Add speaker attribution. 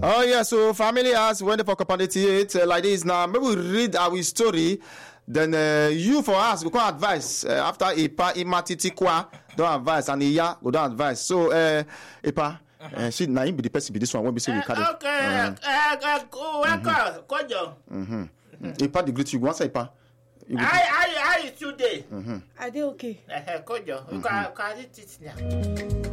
Speaker 1: Oh yeah, so family has went for Kapanditi like this now. Maybe we read our story. Then you for us we can advise after Ipa Imatiti Kwa don't advise and Iya go don't advise. So Ipa see now be the person be this one when we say we carry.
Speaker 2: Okay. Kojo.
Speaker 1: Ipa the greet you. Once Ipa.
Speaker 2: I today.
Speaker 3: I dey okay.
Speaker 2: Kojo. You can it now.